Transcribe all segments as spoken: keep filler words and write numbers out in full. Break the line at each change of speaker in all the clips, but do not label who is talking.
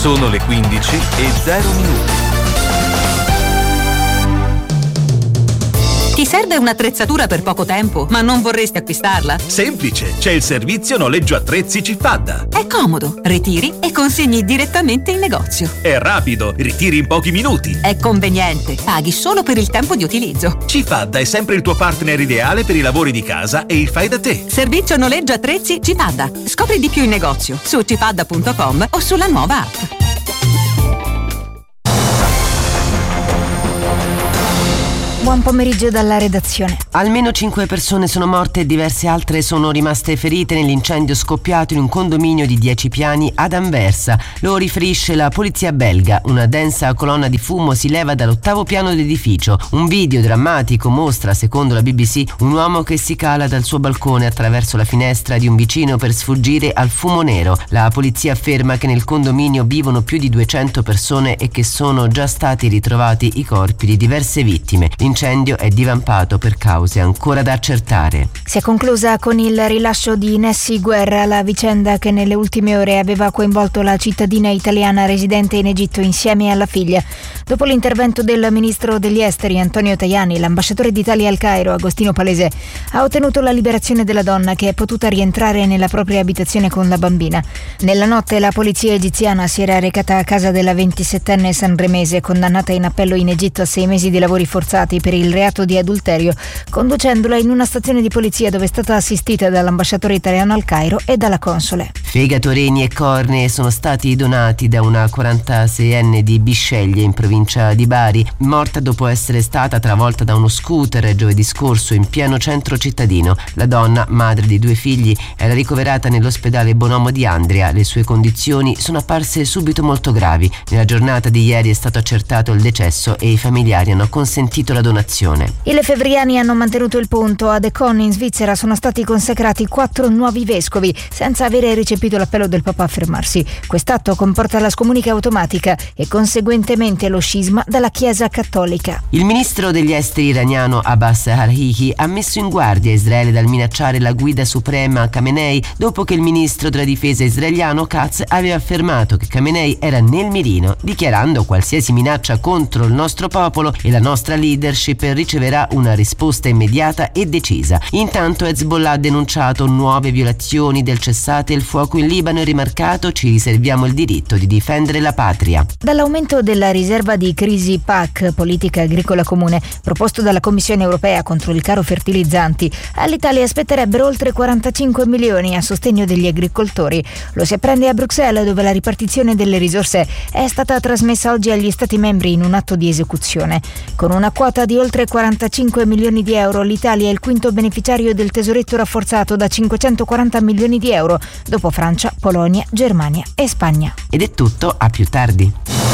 Sono le quindici e zero minuti.
Ti serve un'attrezzatura per poco tempo, ma non vorresti acquistarla?
Semplice, c'è il servizio noleggio attrezzi Cifadda.
È comodo, ritiri e consegni direttamente in negozio.
È rapido, ritiri in pochi minuti.
È conveniente, paghi solo per il tempo di utilizzo.
Cifadda è sempre il tuo partner ideale per i lavori di casa e il fai da te.
Servizio noleggio attrezzi Cifadda. Scopri di più in negozio su cifadda punto com o sulla nuova app.
Buon pomeriggio dalla redazione.
Almeno cinque persone sono morte e diverse altre sono rimaste ferite nell'incendio scoppiato in un condominio di dieci piani ad Anversa. Lo riferisce la polizia belga. Una densa colonna di fumo si leva dall'ottavo piano dell'edificio. Un video drammatico mostra, secondo la B B C, un uomo che si cala dal suo balcone attraverso la finestra di un vicino per sfuggire al fumo nero. La polizia afferma che nel condominio vivono più di duecento persone e che sono già stati ritrovati i corpi di diverse vittime. L'incendio è divampato per cause ancora da accertare.
Si è conclusa con il rilascio di Nessi Guerra, la vicenda che nelle ultime ore aveva coinvolto la cittadina italiana residente in Egitto insieme alla figlia. Dopo l'intervento del ministro degli esteri Antonio Tajani, l'ambasciatore d'Italia al Cairo Agostino Palese ha ottenuto la liberazione della donna, che è potuta rientrare nella propria abitazione con la bambina. Nella notte la polizia egiziana si era recata a casa della ventisettenne sanremese, condannata in appello in Egitto a sei mesi di lavori forzati per il reato di adulterio, conducendola in una stazione di polizia dove è stata assistita dall'ambasciatore italiano al Cairo e dalla console.
Fegato, reni e cornee sono stati donati da una quarantaseienne di Bisceglie in provincia di Bari, morta dopo essere stata travolta da uno scooter giovedì scorso in pieno centro cittadino. La donna, madre di due figli, era ricoverata nell'ospedale Bonomo di Andria. Le sue condizioni sono apparse subito molto gravi. Nella giornata di ieri è stato accertato il decesso e i familiari hanno consentito la donazione.
I lefebvriani hanno mantenuto il punto. A Decon in Svizzera sono stati consacrati quattro nuovi vescovi senza avere ricepito l'appello del Papa a fermarsi. Quest'atto comporta la scomunica automatica e conseguentemente lo scisma dalla Chiesa cattolica.
Il ministro degli esteri iraniano Abbas Araghchi ha messo in guardia Israele dal minacciare la guida suprema Khamenei dopo che il ministro della difesa israeliano Katz aveva affermato che Khamenei era nel mirino, dichiarando: qualsiasi minaccia contro il nostro popolo e la nostra leadership riceverà una risposta immediata e decisa. Intanto Hezbollah ha denunciato nuove violazioni del cessate il fuoco in Libano e rimarcato: ci riserviamo il diritto di difendere la patria.
Dall'aumento della riserva di crisi P A C, politica agricola comune, proposto dalla Commissione europea contro il caro fertilizzanti, all'Italia aspetterebbero oltre quarantacinque milioni a sostegno degli agricoltori. Lo si apprende a Bruxelles, dove la ripartizione delle risorse è stata trasmessa oggi agli Stati membri in un atto di esecuzione. Con una quota di oltre quarantacinque milioni di euro, l'Italia è il quinto beneficiario del tesoretto rafforzato da cinquecentoquaranta milioni di euro, dopo Francia, Polonia, Germania e Spagna.
Ed è tutto, a più tardi.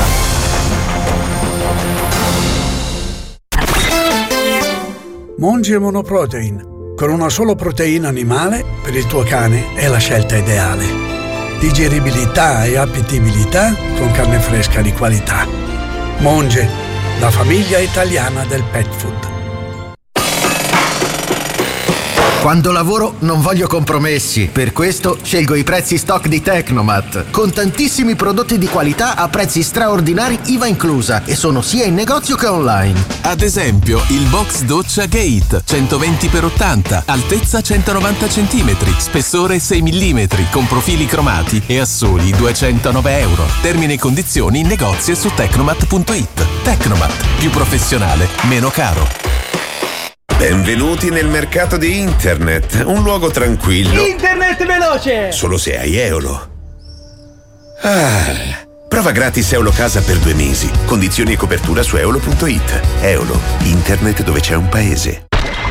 Monge Monoprotein. Con una sola proteina animale, per il tuo cane è la scelta ideale. Digeribilità e appetibilità con carne fresca di qualità. Monge, la famiglia italiana del pet food.
Quando lavoro non voglio compromessi, per questo scelgo i prezzi stock di Tecnomat, con tantissimi prodotti di qualità a prezzi straordinari I V A inclusa, e sono sia in negozio che online.
Ad esempio il box doccia Gate centoventi per ottanta, altezza centonovanta centimetri, spessore sei millimetri, con profili cromati e a soli duecentonove euro. Termini e condizioni in negozio su tecnomat punto it. Tecnomat, più professionale, meno caro.
Benvenuti nel mercato di internet, un luogo tranquillo.
Internet veloce!
Solo se hai Eolo. Ah, prova gratis Eolo Casa per due mesi. Condizioni e copertura su eolo punto it. Eolo, internet dove c'è un paese.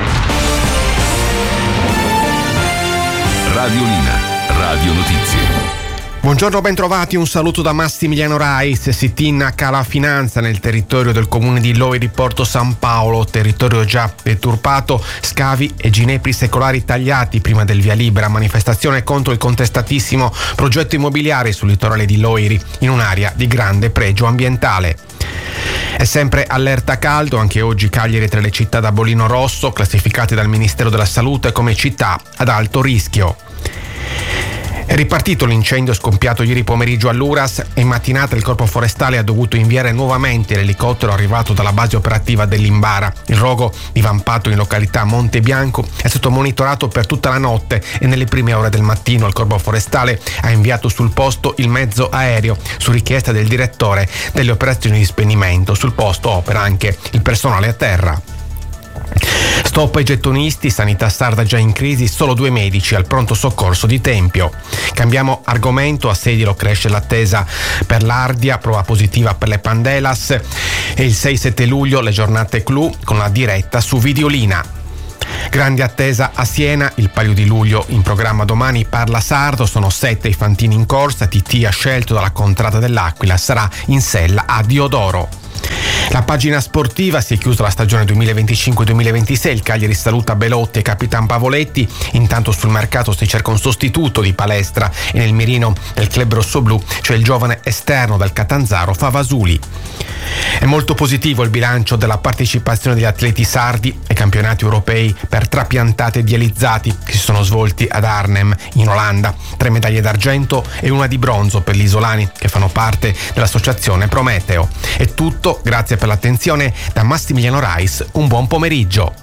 Radiolina, Radio Notizie.
Buongiorno, bentrovati, un saluto da Massimiliano Rais. Sit-in a Cala Finanza nel territorio del comune di Loiri Porto San Paolo, territorio già deturpato, scavi e ginepri secolari tagliati prima del via libera, manifestazione contro il contestatissimo progetto immobiliare sul litorale di Loiri, in un'area di grande pregio ambientale. È sempre allerta caldo, anche oggi Cagliari tra le città da bollino rosso, classificate dal Ministero della Salute come città ad alto rischio. È ripartito l'incendio scoppiato ieri pomeriggio all'Uras e in mattinata il Corpo Forestale ha dovuto inviare nuovamente l'elicottero arrivato dalla base operativa dell'Imbara. Il rogo, divampato in località Monte Bianco, è stato monitorato per tutta la notte e nelle prime ore del mattino il Corpo Forestale ha inviato sul posto il mezzo aereo su richiesta del direttore delle operazioni di spegnimento. Sul posto opera anche il personale a terra. Stop ai gettonisti, sanità sarda già in crisi, solo due medici al pronto soccorso di Tempio. Cambiamo argomento, a Sedilo cresce l'attesa per l'Ardia, prova positiva per le Pandelas e il sei sette luglio le giornate clou con la diretta su Videolina. Grande attesa a Siena, il Palio di Luglio in programma domani parla sardo, sono sette i fantini in corsa, Titia scelto dalla contrada dell'Aquila, sarà in sella a Diodoro. La pagina sportiva, si è chiusa la stagione duemilaventicinque duemilaventisei, il Cagliari saluta Belotti e Capitan Pavoletti, intanto sul mercato si cerca un sostituto di Palestra e nel mirino del club rossoblù c'è il giovane esterno del Catanzaro Favasuli. È molto positivo il bilancio della partecipazione degli atleti sardi ai campionati europei per trapiantate dializzati che si sono svolti ad Arnhem in Olanda, tre medaglie d'argento e una di bronzo per gli isolani che fanno parte dell'associazione Prometeo. È tutto, grazie per l'attenzione da Massimiliano Rais, un buon pomeriggio.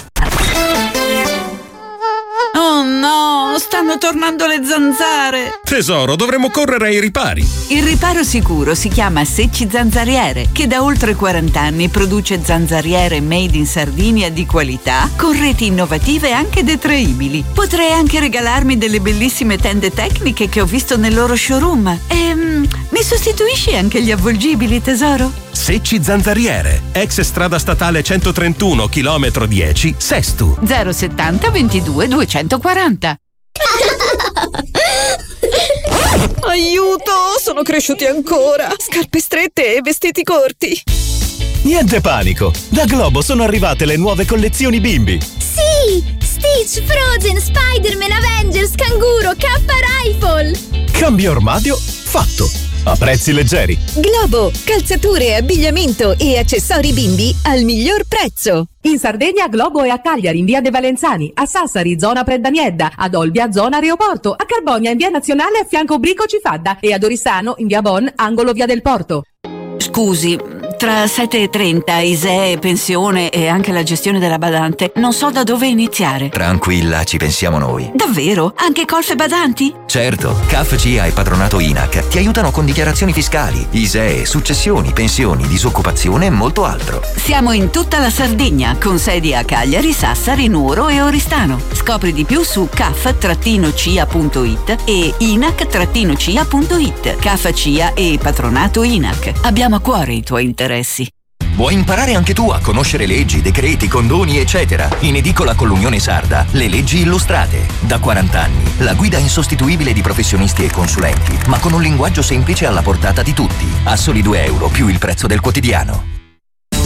Oh no, stanno tornando le zanzare.
Tesoro, dovremmo correre ai ripari.
Il riparo sicuro si chiama Secci Zanzariere, che da oltre quaranta anni produce zanzariere made in Sardinia di qualità, con reti innovative e anche detraibili. Potrei anche regalarmi delle bellissime tende tecniche che ho visto nel loro showroom. E mm, mi sostituisci anche gli avvolgibili, tesoro?
Secci Zanzariere, ex strada statale centotrentuno, chilometro dieci, Sestu.
zero settanta ventidue duecentoquaranta.
Aiuto, sono cresciuti ancora. Scarpe strette e vestiti corti.
Niente panico, da Globo sono arrivate le nuove collezioni bimbi.
Sì, Stitch, Frozen, Spider-Man, Avengers, Canguro, K Rifle.
Cambio armadio fatto, a prezzi leggeri.
Globo, calzature, abbigliamento e accessori bimbi al miglior prezzo.
In Sardegna Globo è a Cagliari in via De Valenzani, a Sassari zona Preddaniedda, ad Olbia zona Aeroporto, a Carbonia in via Nazionale a fianco Brico Cifadda e ad Oristano in via Bon angolo via del Porto.
Scusi, tra sette e trenta, I S E E, pensione e anche la gestione della badante, non so da dove iniziare.
Tranquilla, ci pensiamo noi.
Davvero? Anche colf e badanti?
Certo, C A F C I A e Patronato I N A C ti aiutano con dichiarazioni fiscali, I S E E, successioni, pensioni, disoccupazione e molto altro.
Siamo in tutta la Sardegna, con sedi a Cagliari, Sassari, Nuoro e Oristano. Scopri di più su c a f c i a punto i t e i n a c c i a punto i t. C A F C I A e Patronato I N A C. Abbiamo a cuore i tuoi interessi.
Vuoi imparare anche tu a conoscere leggi, decreti, condoni, eccetera? In edicola con l'Unione Sarda, le leggi illustrate. Da quaranta anni, la guida insostituibile di professionisti e consulenti, ma con un linguaggio semplice alla portata di tutti. A soli due euro più il prezzo del quotidiano.